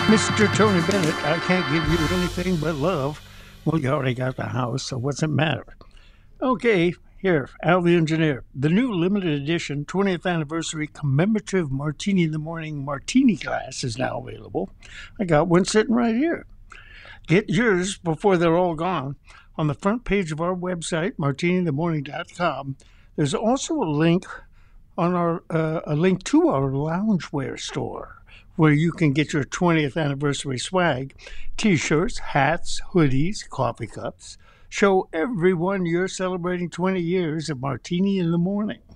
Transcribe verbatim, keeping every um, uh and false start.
Mister Tony Bennett, I can't give you anything but love. Well, you already got the house, so what's it matter? Okay, here, Al the Engineer. The new limited edition twentieth anniversary commemorative Martini in the Morning martini glass is now available. I got one sitting right here. Get yours before they're all gone. On the front page of our website, martini in the morning dot com, there's also a link on our uh, a link to our loungewear store, where you can get your twentieth anniversary swag, t-shirts, hats, hoodies, coffee cups. Show everyone you're celebrating twenty years of Martini in the Morning.